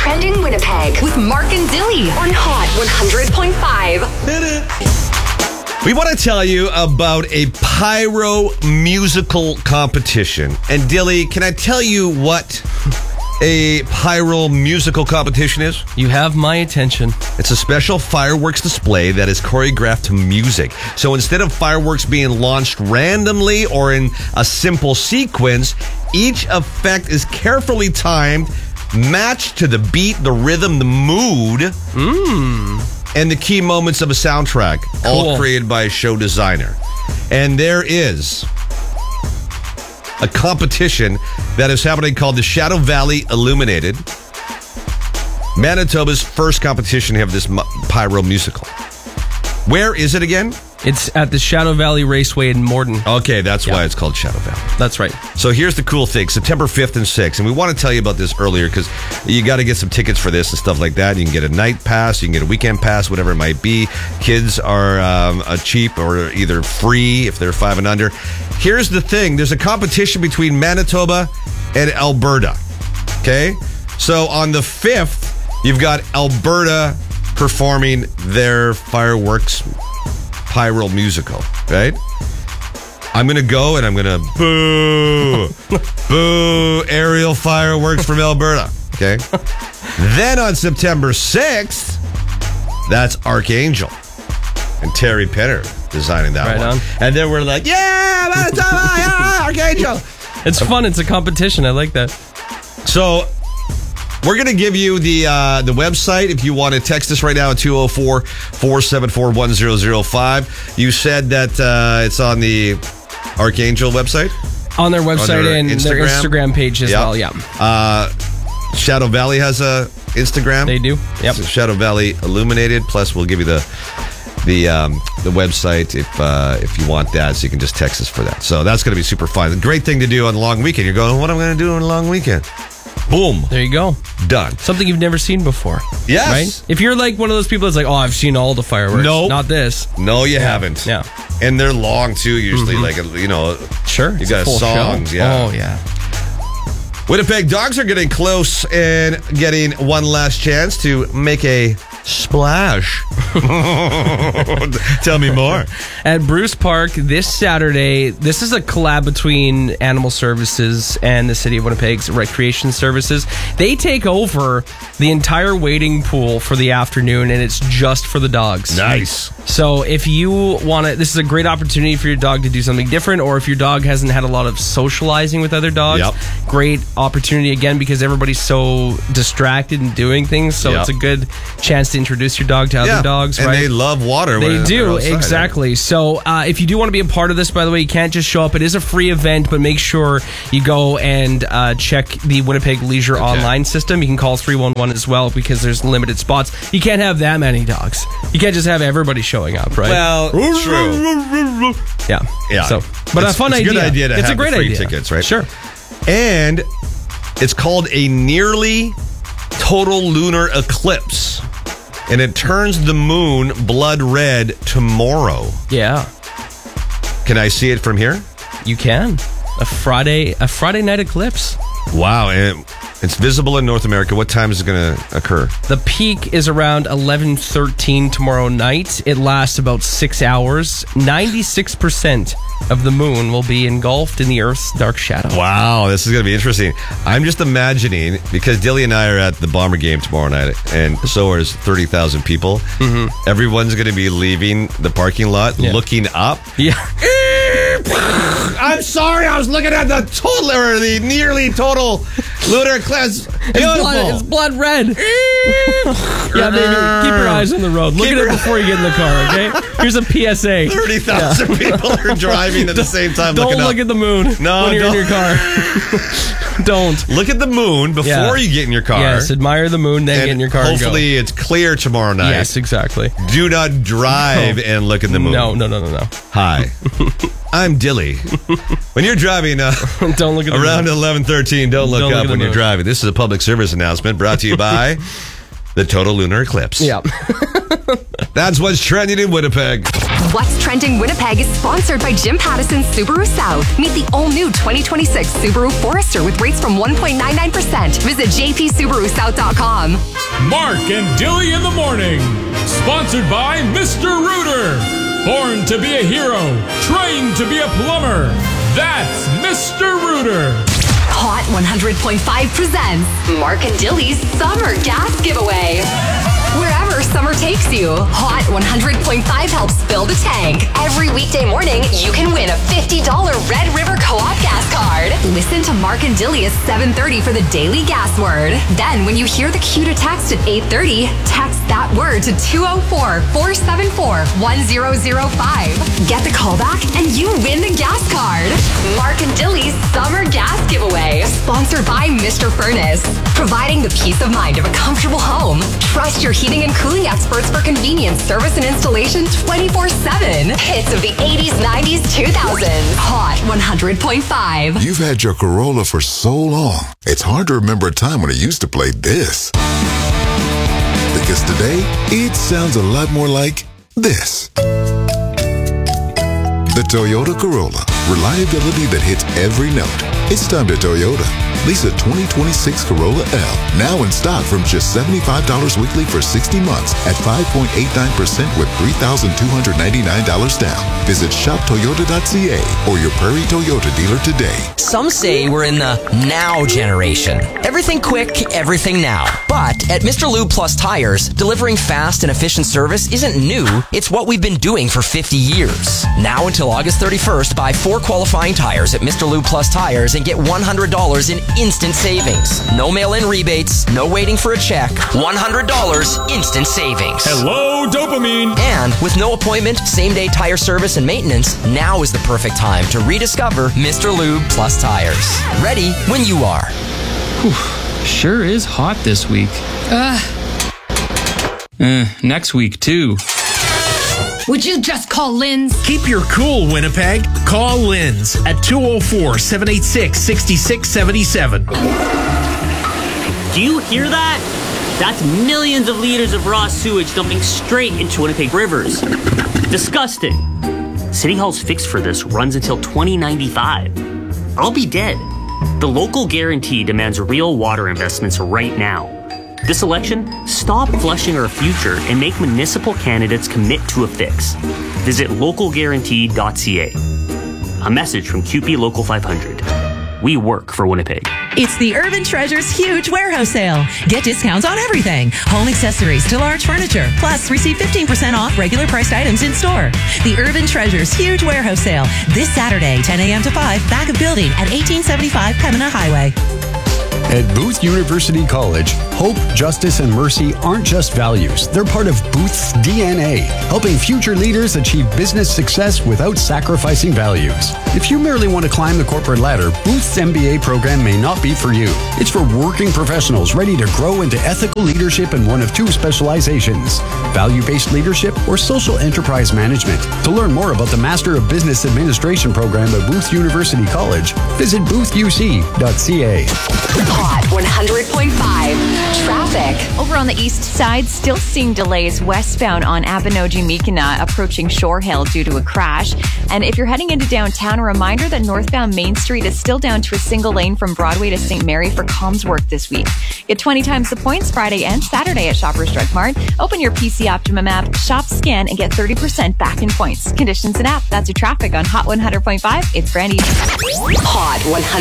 Trending Winnipeg with Mark and Dilly on Hot 100.5. We want to tell you about a pyro musical competition. And Dilly, can I tell you what a pyro musical competition is? You have my attention. It's a special fireworks display that is choreographed to music. So instead of fireworks being launched randomly or in a simple sequence, each effect is carefully timed, matched to the beat, the rhythm, the mood, and the key moments of a soundtrack, all created by a show designer. And there is a competition that is happening called the Shadow Valley Illuminated. Manitoba's first competition to have this pyro musical. Where is it again? It's at the Shadow Valley Raceway in Morden. Okay, that's why it's called Shadow Valley. That's right. So here's the cool thing. September 5th and 6th. And we want to tell you about this earlier because you got to get some tickets for this and stuff like that. You can get a night pass. You can get a weekend pass, whatever it might be. Kids are cheap or either free if they're 5 and under. Here's the thing. There's a competition between Manitoba and Alberta. Okay? So on the 5th, you've got Alberta performing their fireworks pyro musical, right? I'm going to go and I'm going to boo aerial fireworks from Alberta, okay? Then on September 6th, that's Archangel and Terry Penner designing that one. And then we're like, yeah, Manitoba, yeah, Archangel. It's fun. It's a competition. I like that. So we're going to give you the website if you want to text us right now at 204-474-1005. You said that it's on the Archangel website? On their website and their Instagram page as well, yeah. Shadow Valley has a Instagram. They do, yep. So Shadow Valley Illuminated, plus we'll give you the website if you want that, so you can just text us for that. So that's going to be super fun. A great thing to do on a long weekend. You're going, what am I going to do on a long weekend? Boom. There you go. Done. Something you've never seen before. Yes. Right? If you're like one of those people that's like, oh, I've seen all the fireworks. No. Not this. No, you haven't. Yeah. And they're long, too, usually. Like, you know. Sure. You got songs, show. yeah. Oh, yeah. Winnipeg Dogs are getting close and getting one last chance to make a splash. Tell me more. At Bruce Park this Saturday, this is a collab between Animal Services and the City of Winnipeg's Recreation Services. They take over the entire wading pool for the afternoon, and it's just for the dogs. Nice. So if you want to, this is a great opportunity for your dog to do something different, or if your dog hasn't had a lot of socializing with other dogs, great opportunity again because everybody's so distracted and doing things. So it's a good chance to introduce your dog to other dogs, and right? they love water. They do, outside, exactly. Right? So if you do want to be a part of this, by the way, you can't just show up. It is a free event, but make sure you go and check the Winnipeg Leisure online system. You can call 311 as well because there's limited spots. You can't have that many dogs. You can't just have everybody showing up, right? Well, true. Yeah. So, but a fun idea. It's a good idea to have a great free idea. tickets, right? Sure. And it's called a nearly total lunar eclipse. And it turns the moon blood red tomorrow. Yeah. Can I see it from here? You can. A Friday night eclipse. Wow. And it's visible in North America. What time is it going to occur? The peak is around 11:13 tomorrow night. It lasts about 6 hours. 96% of the moon will be engulfed in the Earth's dark shadow. Wow, this is going to be interesting. I'm just imagining, because Dilly and I are at the Bomber game tomorrow night, and so is 30,000 people. Mm-hmm. Everyone's going to be leaving the parking lot, looking up. Yeah. I'm sorry, I was looking at the total, or the nearly total lunar eclipse. It's blood red. Yeah, baby, keep your eyes on the road. Look at it before you get in the car, okay? Here's a PSA. 30,000 people are driving at the same time looking up. Don't look at the moon when you're in your car. Don't. Look at the moon before you get in your car. Yes, admire the moon, then get in your car and go. Hopefully it's clear tomorrow night. Yes, exactly. Do not drive and look at the moon. No. Hi. I'm Dilly. When you're driving don't look at around 11:13, don't look up when you're driving. This is a public service announcement brought to you by the total lunar eclipse. Yeah. That's what's trending in Winnipeg. What's Trending Winnipeg is sponsored by Jim Pattison Subaru South. Meet the all-new 2026 Subaru Forester with rates from 1.99%. Visit jpsubarusouth.com. Mark and Dilly in the morning. Sponsored by Mr. Rooter. Born to be a hero, trained to be a plumber. That's Mr. Rooter. Hot 100.5 presents Mark and Dilly's Summer Gas Giveaway. Wherever summer takes you, Hot 100.5 helps fill the tank. Every weekday morning, you can win a $50 Red River Co-op gas card. Listen to Mark and Dilly at 7:30 for the daily gas word. Then, when you hear the cue to text at 8:30, text that word to 204-474-1005. Get the call back and you win the gas card. Mark and Dilly's Summer Gas Giveaway. Sponsored by Mr. Furnace. Providing the peace of mind of a comfortable home. Trust your heating and cooling experts for convenience, service, and installation 24/7. Hits of the 80s, 90s, 2000s. Hot 100.5. You've had your Corolla for so long, it's hard to remember a time when it used to play this. Because today, it sounds a lot more like this. The Toyota Corolla. Reliability that hits every note. It's time to Toyota. Lease a 2026 Corolla L. Now in stock from just $75 weekly for 60 months at 5.89% with $3,299 down. Visit shoptoyota.ca or your Prairie Toyota dealer today. Some say we're in the now generation. Everything quick, everything now. But at Mr. Lube Plus Tires, delivering fast and efficient service isn't new. It's what we've been doing for 50 years. Now until August 31st, buy 4 qualifying tires at Mr. Lube Plus Tires and get $100 in instant savings. No mail-in rebates, no waiting for a check. $100 instant savings. Hello, dopamine. And with no appointment, same-day tire service and maintenance, now is the perfect time to rediscover Mr. Lube Plus Tires. Ready when you are. Sure is hot this week. Next week, too. Would you just call Lynn's? Keep your cool, Winnipeg. Call Lynn's at 204-786-6677. Do you hear that? That's millions of liters of raw sewage dumping straight into Winnipeg rivers. Disgusting. City Hall's fix for this runs until 2095. I'll be dead. The local guarantee demands real water investments right now. This election, stop flushing our future and make municipal candidates commit to a fix. Visit localguarantee.ca. A message from QP Local 500. We work for Winnipeg. It's the Urban Treasures huge warehouse sale. Get discounts on everything. Home accessories to large furniture. Plus, receive 15% off regular priced items in store. The Urban Treasures huge warehouse sale. This Saturday, 10 a.m. to 5, back of building at 1875 Pembina Highway. At Booth University College, hope, justice, and mercy aren't just values. They're part of Booth's DNA, helping future leaders achieve business success without sacrificing values. If you merely want to climb the corporate ladder, Booth's MBA program may not be for you. It's for working professionals ready to grow into ethical leadership in one of 2 specializations, value-based leadership or social enterprise management. To learn more about the Master of Business Administration program at Booth University College, visit boothuc.ca. Hot 100.5 traffic. Over on the east side, still seeing delays westbound on Abinogi-Mikina approaching Shore Hill due to a crash. And if you're heading into downtown, a reminder that northbound Main Street is still down to a single lane from Broadway to St. Mary for comms work this week. Get 20 times the points Friday and Saturday at Shoppers Drug Mart. Open your PC Optimum app, shop, scan, and get 30% back in points. Conditions and app. That's your traffic on Hot 100.5. It's Brandy. Hot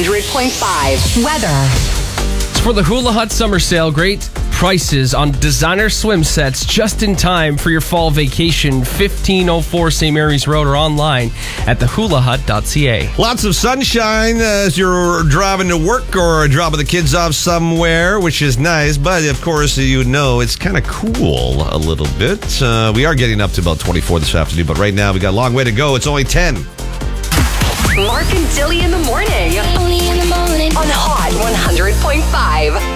100.5 weather. For the Hula Hut Summer Sale, great prices on designer swim sets just in time for your fall vacation. 1504 St. Mary's Road or online at thehulahut.ca. Lots of sunshine as you're driving to work or dropping the kids off somewhere, which is nice. But, of course, you know, it's kind of cool a little bit. We are getting up to about 24 this afternoon, but right now we got a long way to go. It's only 10. Mark and Dilly in the morning. Only in the morning. On Hot 100.5.